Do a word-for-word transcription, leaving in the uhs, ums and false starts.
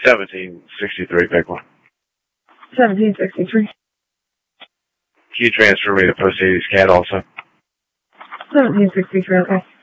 seventeen sixty-three, big one. seventeen sixty-three. Can you transfer me to Post eighties C A D also? seventeen sixty-three, okay.